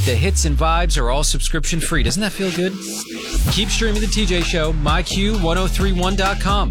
The hits and vibes are all subscription free. Doesn't that feel good? Keep streaming The TJ Show, myq1031.com.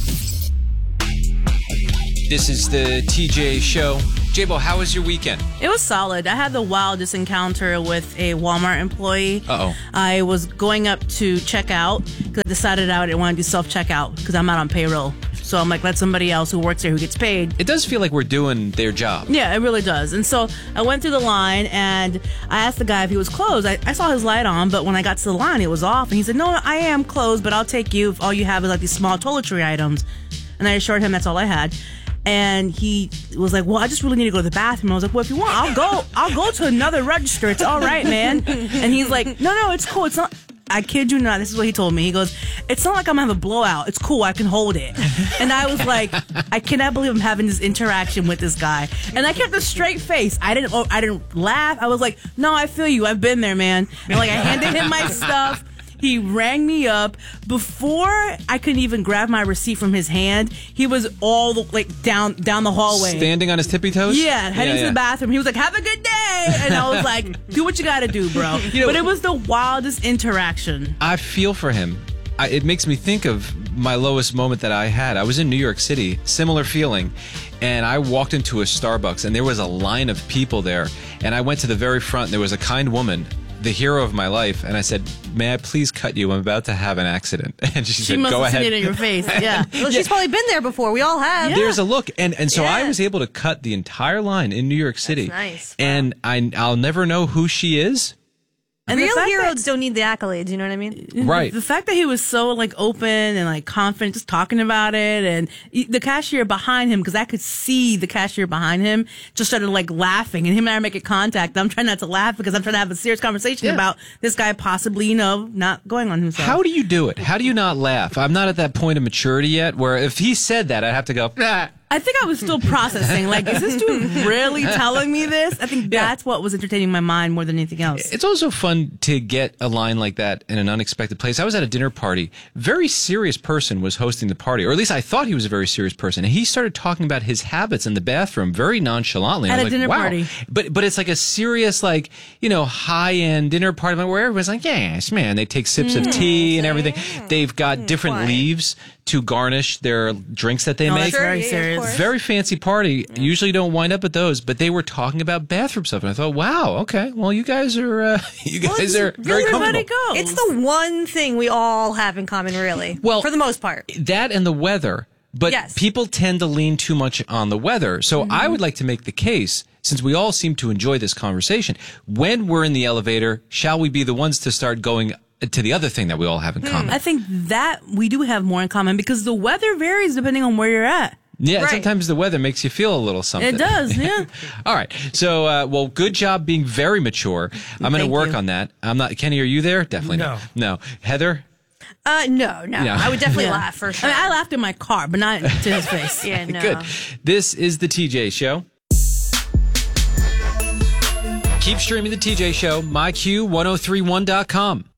This is The TJ Show. J-Bo, how was your weekend? It was solid. I had the wildest encounter with a Walmart employee. Uh-oh. I was going up to check out because I decided I didn't want to do self-checkout because I'm not on payroll. So I'm like, let somebody else who works there who gets paid. It does feel like we're doing their job. Yeah, it really does. And so I went through the line and I asked the guy if he was closed. I saw his light on, but when I got to the line, it was off. And he said, no, I am closed, but I'll take you if all you have is like these small toiletry items. And I assured him that's all I had. And he was like, well, I just really need to go to the bathroom. I was like, well, if you want, I'll go to another register. It's all right, man. And he's like, no, it's cool. It's not. I kid you not. This is what he told me. He goes, it's not like I'm going to have a blowout. It's cool. I can hold it. And I was like, I cannot believe I'm having this interaction with this guy. And I kept a straight face. I didn't laugh. I was like, no, I feel you. I've been there, man. And like, I handed him my stuff. He rang me up. Before I could even grab my receipt from his hand, he was all down the hallway. Standing on his tippy toes? Yeah, heading to the bathroom. He was like, have a good day. And I was like, do what you got to do, bro. But it was the wildest interaction. I feel for him. It makes me think of my lowest moment that I had. I was in New York City, similar feeling, and I walked into a Starbucks, and there was a line of people there, and I went to the very front, and there was a kind woman, the hero of my life, and I said, may I please cut you? I'm about to have an accident. And she said, go ahead. She must have seen it in your face, yeah. Well, she's probably been there before. We all have. Yeah. There's a look. And so I was able to cut the entire line in New York City. That's nice. And I'll never know who she is. And real heroes don't need the accolades, you know what I mean? Right. The fact that he was so open and confident, just talking about it, and the cashier behind him, because I could see the cashier behind him, just started laughing, and him and I are making contact. I'm trying not to laugh because I'm trying to have a serious conversation about this guy possibly, not going on himself. How do you do it? How do you not laugh? I'm not at that point of maturity yet where if he said that, I'd have to go, ah. I think I was still processing. Is this dude really telling me this? I think that's what was entertaining my mind more than anything else. It's also fun to get a line like that in an unexpected place. I was at a dinner party. Very serious person was hosting the party, or at least I thought he was a very serious person. And he started talking about his habits in the bathroom very nonchalantly. At I was a dinner wow. party. But it's like a serious, high-end dinner party where everyone's like, yes, man. They take sips of tea and everything. They've got different leaves to garnish their drinks that they make. That's very serious. Very fancy party. Usually don't wind up at those, but they were talking about bathroom stuff, and I thought, wow, okay, well, you guys are very comfortable. It's the one thing we all have in common, really. Well, for the most part, that and the weather. But people tend to lean too much on the weather. So I would like to make the case, since we all seem to enjoy this conversation, when we're in the elevator, shall we be the ones to start going to the other thing that we all have in common? I think that we do have more in common because the weather varies depending on where you're at. Yeah, sometimes the weather makes you feel a little something. It does, yeah. All right. So, good job being very mature. I'm going to work on that. I'm not. Kenny, are you there? Definitely not. No. Heather? No. I would definitely laugh for sure. I laughed in my car, but not to his face. Yeah, no. Good. This is The TJ Show. Keep streaming The TJ Show, myq1031.com.